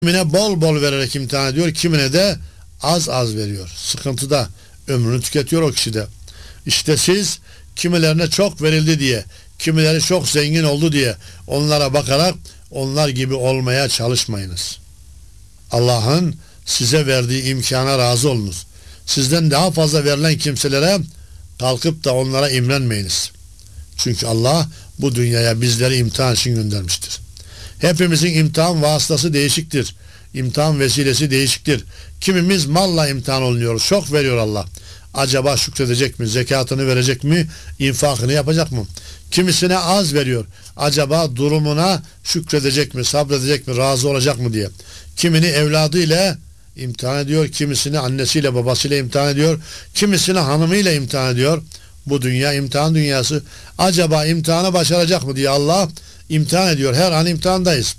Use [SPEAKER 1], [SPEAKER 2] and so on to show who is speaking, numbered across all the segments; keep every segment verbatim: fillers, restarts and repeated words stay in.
[SPEAKER 1] Kimine bol bol vererek imtihan ediyor, kimine de az az veriyor. Sıkıntıda ömrünü tüketiyor o kişi de. İşte siz kimilerine çok verildi diye, kimileri çok zengin oldu diye onlara bakarak onlar gibi olmaya çalışmayınız. Allah'ın size verdiği imkana razı olunuz. Sizden daha fazla verilen kimselere kalkıp da onlara imrenmeyiniz. Çünkü Allah bu dünyaya bizleri imtihan için göndermiştir. Hepimizin imtihan vasıtası değişiktir. İmtihan vesilesi değişiktir. Kimimiz malla imtihan olunuyoruz. Çok veriyor Allah. Acaba şükredecek mi? Zekatını verecek mi? İnfakını yapacak mı? Kimisine az veriyor. Acaba durumuna şükredecek mi? Sabredecek mi? Razı olacak mı diye. Kimini evladıyla imtihan ediyor. Kimisini annesiyle babasıyla imtihan ediyor. Kimisini hanımıyla imtihan ediyor. Bu dünya imtihan dünyası. Acaba imtihanı başaracak mı diye Allah imtihan ediyor. Her an imtihandayız.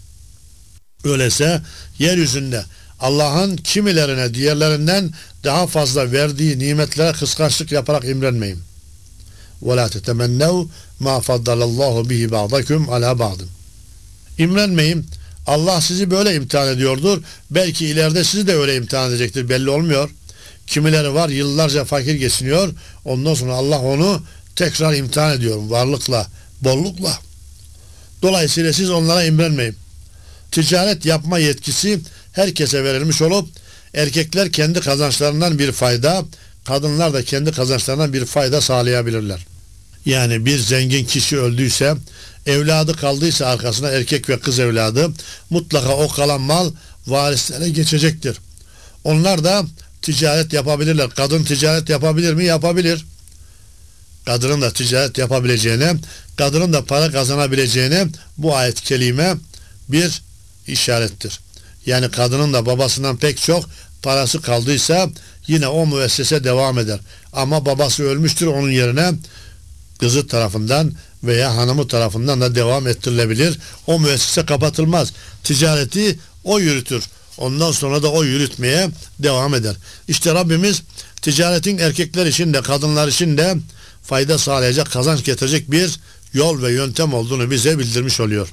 [SPEAKER 1] Öyleyse yeryüzünde Allah'ın kimilerine diğerlerinden daha fazla verdiği nimetlere kıskançlık yaparak imrenmeyin. وَلَا تَتَمَنَّوْا مَا فَضَّلَ اللّٰهُ بِهِ بَعْضَكُمْ عَلَى بَعْضٍ. İmrenmeyin. Allah sizi böyle imtihan ediyordur. Belki ileride sizi de öyle imtihan edecektir. Belli olmuyor. Kimileri var yıllarca fakir geçiniyor. Ondan sonra Allah onu tekrar imtihan ediyor. Varlıkla, bollukla. Dolayısıyla siz onlara imrenmeyin. Ticaret yapma yetkisi herkese verilmiş olup erkekler kendi kazançlarından bir fayda, kadınlar da kendi kazançlarından bir fayda sağlayabilirler. Yani bir zengin kişi öldüyse, evladı kaldıysa arkasına erkek ve kız evladı, mutlaka o kalan mal varislere geçecektir. Onlar da ticaret yapabilirler. Kadın ticaret yapabilir mi? Yapabilir. Kadının da ticaret yapabileceğine, kadının da para kazanabileceğine bu ayet-i kerime bir işarettir. Yani kadının da babasından pek çok parası kaldıysa yine o müessese devam eder. Ama babası ölmüştür, onun yerine kızı tarafından veya hanımı tarafından da devam ettirilebilir. O müessese kapatılmaz. Ticareti o yürütür. Ondan sonra da o yürütmeye devam eder. İşte Rabbimiz ticaretin erkekler için de kadınlar için de fayda sağlayacak, kazanç getirecek bir yol ve yöntem olduğunu bize bildirmiş oluyor.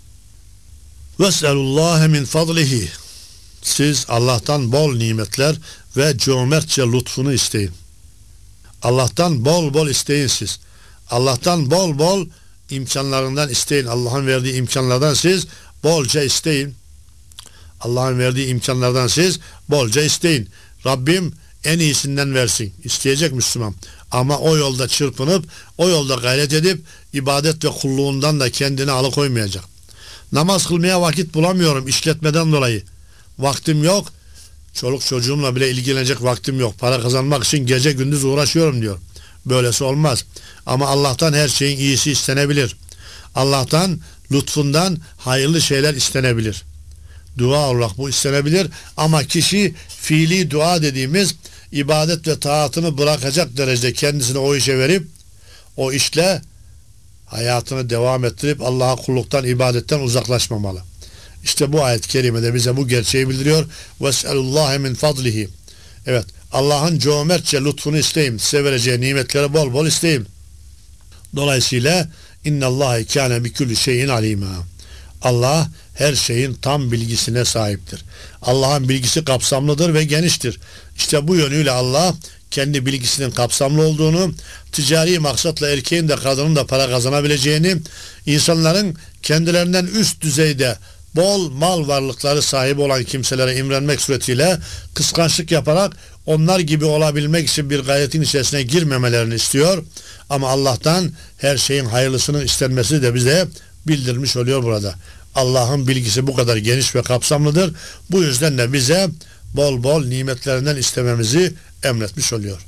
[SPEAKER 1] Ves'elullâhe min fadlihi. Siz Allah'tan bol nimetler ve cömertçe lütfunu isteyin. Allah'tan bol bol isteyin siz. Allah'tan bol bol imkanlarından isteyin. Allah'ın verdiği imkanlardan siz bolca isteyin. Allah'ın verdiği imkanlardan siz bolca isteyin. Rabbim en iyisinden versin. İsteyecek Müslüman. Ama o yolda çırpınıp, o yolda gayret edip, ibadet ve kulluğundan da kendini alıkoymayacak. Namaz kılmaya vakit bulamıyorum işletmeden dolayı. Vaktim yok. Çoluk çocuğumla bile ilgilenecek vaktim yok. Para kazanmak için gece gündüz uğraşıyorum diyor. Böylesi olmaz. Ama Allah'tan her şeyin iyisi istenebilir. Allah'tan, lütfundan hayırlı şeyler istenebilir. Dua olarak bu istenebilir. Ama kişi fiili dua dediğimiz ibadet ve taatını bırakacak derecede kendisini o işe verip o işle hayatını devam ettirip Allah'a kulluktan, ibadetten uzaklaşmamalı. İşte bu ayet-i kerimede bize bu gerçeği bildiriyor. Ves'elullâhe min fadlihi. Evet, Allah'ın cömertçe lütfunu isteyin. Size vereceği nimetleri bol bol isteyin. Dolayısıyla innallâhe kâne bi kulli şeyin alîmâ. Allah her şeyin tam bilgisine sahiptir. Allah'ın bilgisi kapsamlıdır ve geniştir. İşte bu yönüyle Allah kendi bilgisinin kapsamlı olduğunu, ticari maksatla erkeğin de kadının da para kazanabileceğini, insanların kendilerinden üst düzeyde bol mal varlıkları sahibi olan kimselere imrenmek suretiyle kıskançlık yaparak onlar gibi olabilmek için bir gayretin içerisine girmemelerini istiyor. Ama Allah'tan her şeyin hayırlısının istenmesi de bize bildirmiş oluyor burada. Allah'ın bilgisi bu kadar geniş ve kapsamlıdır. Bu yüzden de bize bol bol nimetlerinden istememizi emretmiş oluyor.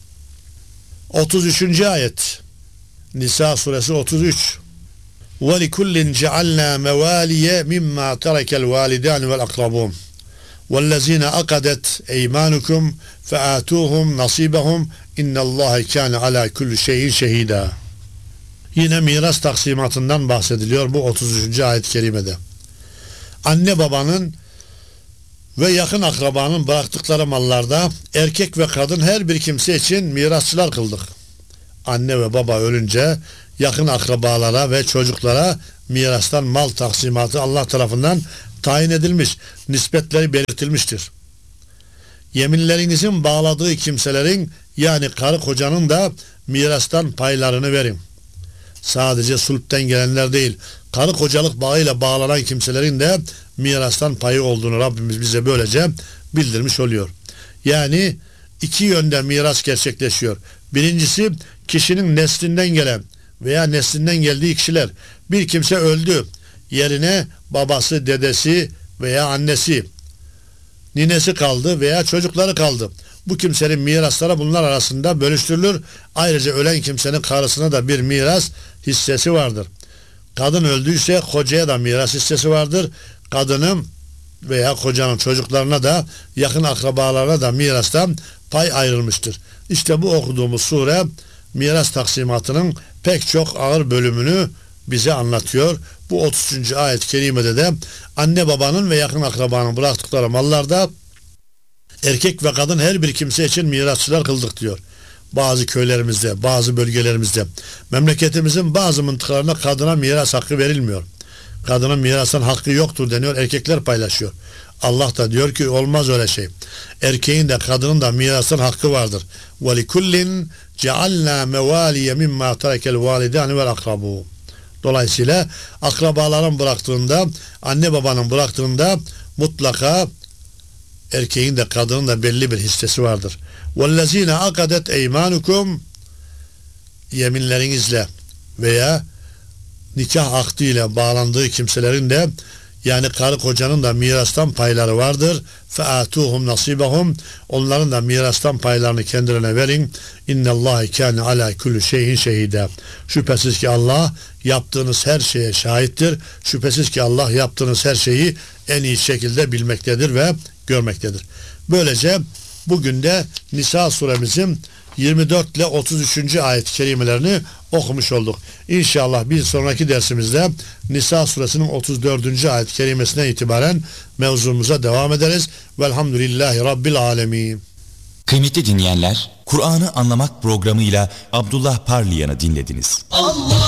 [SPEAKER 1] otuz üçüncü ayet Nisa suresi otuz üç. وَلِكُلِّنْ جَعَلْنَا مَوَالِيَ مِمَّا تَرَكَ الْوَالِدَانِ وَالْأَقْرَبُونَ وَالَّذِينَ أَقَدَتْ اَيْمَانُكُمْ فَآتُوهُمْ نَصِيبَهُمْ اِنَّ اللّٰهَ كَانَ عَلَى كُلِّ شَيْءٍ شَهِيدًا. Yine miras taksimatından bahsediliyor bu otuz üçüncü ayet-i kerimede. Anne babanın ve yakın akrabanın bıraktıkları mallarda erkek ve kadın her bir kimse için mirasçılar kıldık. Anne ve baba ölünce yakın akrabalara ve çocuklara mirastan mal taksimatı Allah tarafından tayin edilmiş, nispetleri belirtilmiştir. Yeminlerinizin bağladığı kimselerin, yani karı kocanın da mirastan paylarını verin. Sadece sulpten gelenler değil, karı kocalık bağıyla bağlanan kimselerin de mirastan payı olduğunu Rabbimiz bize böylece bildirmiş oluyor. Yani iki yönde miras gerçekleşiyor. Birincisi, kişinin neslinden gelen veya neslinden geldiği kişiler. Bir kimse öldü, yerine babası, dedesi veya annesi, ninesi kaldı veya çocukları kaldı. Bu kimsenin mirasları bunlar arasında bölüştürülür. Ayrıca ölen kimsenin karısına da bir miras hissesi vardır. Kadın öldüyse kocaya da miras hissesi vardır. Kadının veya kocanın çocuklarına da, yakın akrabalarına da mirastan pay ayrılmıştır. İşte bu okuduğumuz sure miras taksimatının pek çok ağır bölümünü bize anlatıyor. Bu otuz üçüncü ayet-i kerimede de anne babanın ve yakın akrabanın bıraktıkları mallarda erkek ve kadın her bir kimse için mirasçılar kıldık diyor. Bazı köylerimizde, bazı bölgelerimizde, memleketimizin bazı mıntıkalarına kadına miras hakkı verilmiyor. Kadının mirastan hakkı yoktur deniyor, erkekler paylaşıyor. Allah da diyor ki olmaz öyle şey. Erkeğin de kadının da mirastan hakkı vardır. وَلِكُلِّنْ جَعَلْنَا مَوَالِيَ مِمَّا تَرَكَ الْوَالِدَانِ وَالْاَقْرَبُونَ. Dolayısıyla akrabaların bıraktığında, anne babanın bıraktığında mutlaka erkeğin de kadının da belli bir hissesi vardır. وَالَّذ۪ينَ اَقَدَتْ اَيْمَانُكُمْ, yeminlerinizle veya nikah akdiyle bağlandığı kimselerin de, yani karı kocanın da mirastan payları vardır. فَآتُوهُمْ نَصِيبَهُمْ, onların da mirastan paylarını kendilerine verin. اِنَّ اللّٰهِ كَانَ عَلَى كُلُّ شَيْءٍ شَهِيدًا. Şüphesiz ki Allah yaptığınız her şeye şahittir. Şüphesiz ki Allah yaptığınız her şeyi en iyi şekilde bilmektedir ve görmektedir. Böylece bugün de Nisa suremizin yirmi dört ile otuz üçüncü ayet-i kerimelerini okumuş olduk. İnşallah bir sonraki dersimizde Nisa suresinin otuz dördüncü ayet-i kerimesinden itibaren mevzumuza devam ederiz. Velhamdülillahi Rabbil alemin.
[SPEAKER 2] Kıymetli dinleyenler, Kur'an'ı anlamak programıyla Abdullah Parliyan'ı dinlediniz. Allah!